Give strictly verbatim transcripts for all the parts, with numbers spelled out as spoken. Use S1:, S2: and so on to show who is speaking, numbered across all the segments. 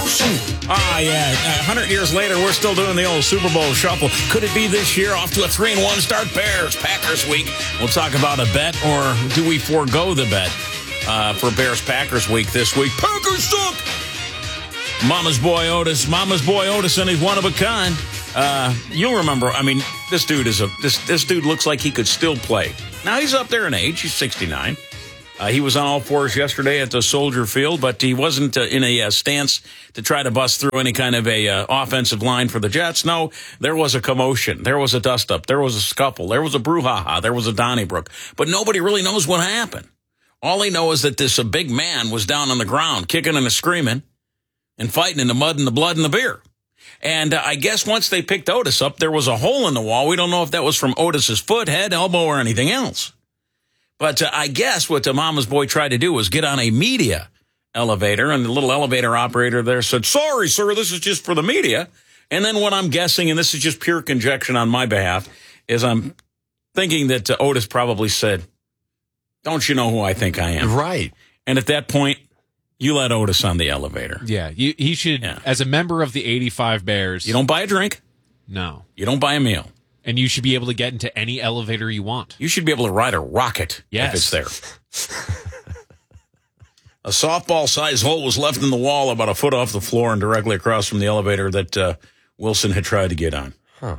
S1: commotion.
S2: Ah, yeah. A hundred years later, we're still doing the old Super Bowl shuffle. Could it be this year? Off to a three and one start. Bears, Packers week. We'll talk about a bet, or do we forego the bet uh, for Bears, Packers week this week? Packers suck! Mama's boy Otis. Mama's boy Otis, and he's one of a kind. Uh, you'll remember, I mean, this dude is a this this dude looks like he could still play. Now, he's up there in age. He's sixty-nine. Uh, he was on all fours yesterday at the Soldier Field, but he wasn't uh, in a uh, stance to try to bust through any kind of a uh, offensive line for the Jets. No, there was a commotion. There was a dust-up. There was a scuffle. There was a brouhaha. There was a Donnybrook. But nobody really knows what happened. All they know is that this uh, big man was down on the ground, kicking and screaming and fighting in the mud and the blood and the beer. And uh, I guess once they picked Otis up, there was a hole in the wall. We don't know if that was from Otis's foot, head, elbow, or anything else. But uh, I guess what the mama's boy tried to do was get on a media elevator, and the little elevator operator there said, "Sorry, sir, this is just for the media." And then what I'm guessing, and this is just pure conjecture on my behalf, is I'm thinking that uh, Otis probably said, "Don't you know who I think I am?"
S3: Right.
S2: And at that point, you let Otis on the elevator.
S4: Yeah, you, he should, yeah. As a member of the eighty-five Bears.
S2: You don't buy a drink.
S4: No.
S2: You don't buy a meal.
S4: And you should be able to get into any elevator you want.
S2: You should be able to ride a rocket
S4: yes.
S2: if it's there. A softball-sized hole was left in the wall about a foot off the floor and directly across from the elevator that uh, Wilson had tried to get on.
S3: Huh.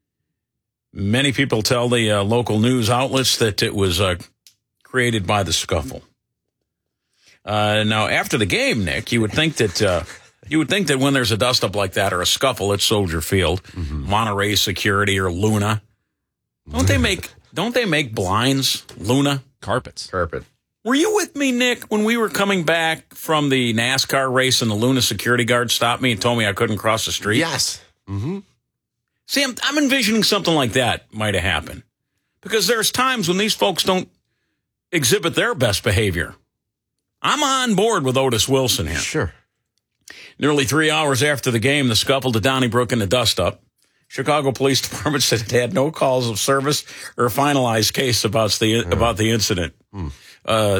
S2: Many people tell the uh, local news outlets that it was uh, created by the scuffle. Uh, now, after the game, Nick, you would think that... Uh, You would think that when there's a dust-up like that or a scuffle at Soldier Field, mm-hmm. Monterey Security or Luna, don't they make don't they make blinds, Luna?
S4: Carpets.
S3: Carpet.
S2: Were you with me, Nick, when we were coming back from the NASCAR race and the Luna security guard stopped me and told me I couldn't cross the street?
S3: Yes. Mm-hmm.
S2: See, I'm, I'm envisioning something like that might have happened. Because there's times when these folks don't exhibit their best behavior. I'm on board with Otis Wilson here.
S3: Sure.
S2: Nearly three hours after the game, the scuffle to Donnybrook and the dust-up, Chicago Police Department said it had no calls of service or a finalized case about the yeah. about the incident. Hmm. Uh,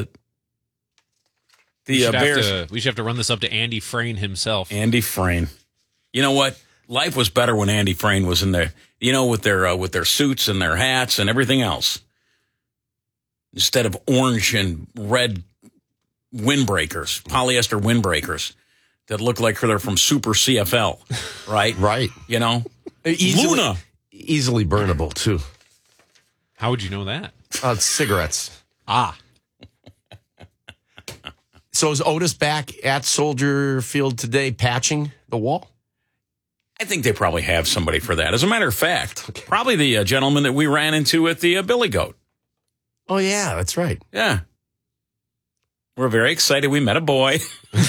S2: the
S4: we
S2: uh,
S4: should,
S2: Bears.
S4: have to, we should have to run this up to Andy Frayne himself.
S2: Andy Frayne. You know what? Life was better when Andy Frayne was in there. You know, with their uh, with their suits and their hats and everything else, instead of orange and red windbreakers, polyester windbreakers. That look like they're from Super C F L, right?
S3: Right.
S2: You know?
S3: Easily,
S2: Luna.
S3: Easily burnable, too.
S4: How would you know that?
S3: Uh, cigarettes.
S4: Ah.
S3: So is Otis back at Soldier Field today patching the wall?
S2: I think they probably have somebody for that. As a matter of fact, okay. probably the uh, gentleman that we ran into at the uh, Billy Goat.
S3: Oh, yeah, that's right.
S2: Yeah. We're very excited. We met a boy.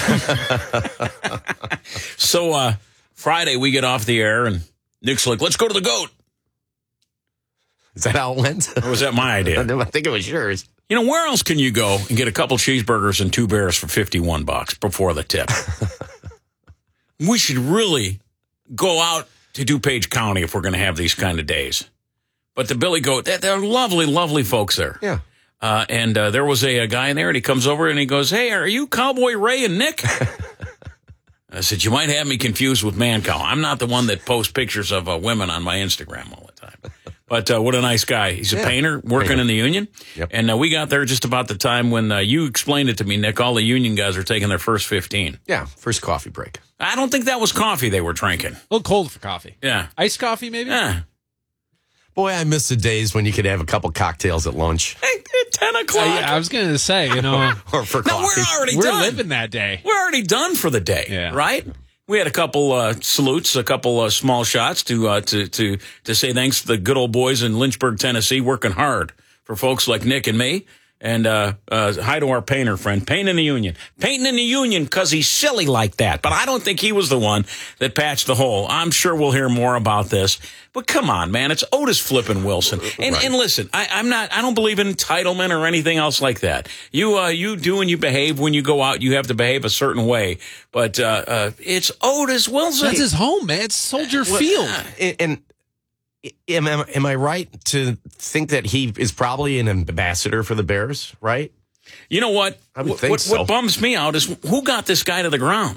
S2: so uh, Friday, we get off the air, and Nick's like, let's go to the Goat.
S3: Is that how it went?
S2: Or was that my idea?
S3: I think it was yours.
S2: You know, where else can you go and get a couple cheeseburgers and two bears for fifty-one bucks before the tip? We should really go out to DuPage County if we're going to have these kind of days. But the Billy Goat, they're, they're lovely, lovely folks there.
S3: Yeah.
S2: Uh, and uh, there was a, a guy in there, and he comes over and he goes, "Hey, are you Cowboy Ray and Nick?" I said, "You might have me confused with Man Cow. I'm not the one that posts pictures of uh, women on my Instagram all the time." But uh, what a nice guy. He's a yeah. painter working painter. in the union.
S3: Yep.
S2: And uh, we got there just about the time when uh, you explained it to me, Nick. All the union guys are taking their first fifteen.
S3: Yeah, first coffee break.
S2: I don't think that was coffee they were drinking.
S4: A little cold for coffee.
S2: Yeah.
S4: Iced coffee, maybe?
S2: Yeah.
S3: Boy, I miss the days when you could have a couple cocktails at lunch.
S2: Hey, at ten o'clock.
S4: Uh, yeah, I was going to say, you know.
S3: or for
S2: no,
S3: coffee.
S2: we're already
S4: we're
S2: done.
S4: We're living that day.
S2: We're already done for the day,
S4: yeah.
S2: right? We had a couple uh, salutes, a couple uh, small shots to uh, to to to say thanks to the good old boys in Lynchburg, Tennessee, working hard for folks like Nick and me. And uh, uh, hi to our painter friend, painting in the union. Painting in the union because he's silly like that. But I don't think he was the one that patched the hole. I'm sure we'll hear more about this. But come on, man. It's Otis flipping Wilson. And,
S3: right.
S2: and listen, I, I'm not, I don't believe in entitlement or anything else like that. You uh, you do and you behave when you go out. You have to behave a certain way. But uh, uh, it's Otis Wilson.
S4: That's his home, man. It's Soldier
S3: well,
S4: Field.
S3: Uh, and Am, am, am I right to think that he is probably an ambassador for the Bears, right?
S2: You know what?
S3: I would
S2: what,
S3: think
S2: what,
S3: so.
S2: What bums me out is who got this guy to the ground?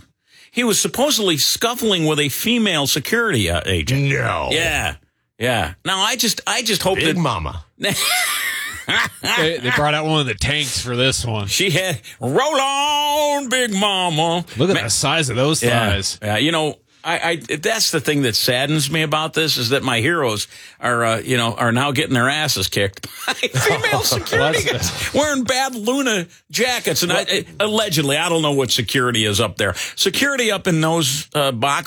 S2: he was supposedly scuffling with a female security uh, agent.
S3: No.
S2: Yeah, yeah. Now I just, I just hope
S3: Big
S2: that
S3: Mama.
S4: they, they brought out one of the tanks for this one.
S2: she had roll on, Big Mama.
S4: Look at
S2: Ma-
S4: the size of those
S2: yeah,
S4: thighs.
S2: yeah. You know, I, I that's the thing that saddens me about this is that my heroes are, uh, you know, are now getting their asses kicked by female security guards wearing bad Luna jackets, and I, I, allegedly, I don't know what security is up there. Security up in those uh, boxes.